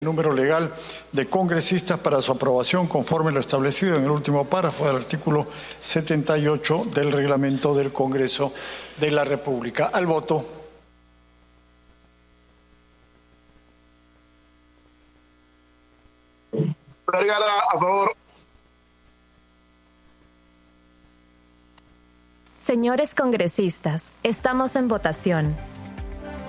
Número legal de congresistas para su aprobación conforme lo establecido en el último párrafo del artículo 78 del reglamento del Congreso de la República. Al voto. Vergara, a favor. Señores congresistas, estamos en votación.